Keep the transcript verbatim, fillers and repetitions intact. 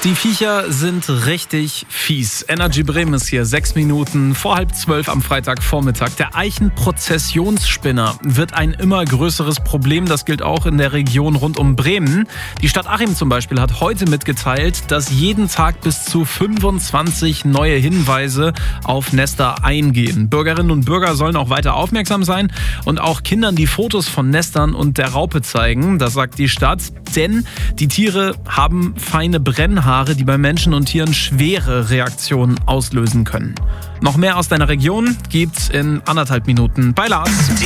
Die Viecher sind richtig fies. Energy Bremen ist hier, sechs Minuten vor halb zwölf am Freitagvormittag. Der Eichenprozessionsspinner wird ein immer größeres Problem. Das gilt auch in der Region rund um Bremen. Die Stadt Achim zum Beispiel hat heute mitgeteilt, dass jeden Tag bis zu fünfundzwanzig neue Hinweise auf Nester eingehen. Bürgerinnen und Bürger sollen auch weiter aufmerksam sein und auch Kindern die Fotos von Nestern und der Raupe zeigen. Das sagt die Stadt, denn die Tiere haben feine Brennhaare, die bei Menschen und Tieren schwere Reaktionen auslösen können. Noch mehr aus deiner Region gibt's in anderthalb Minuten bei Lars.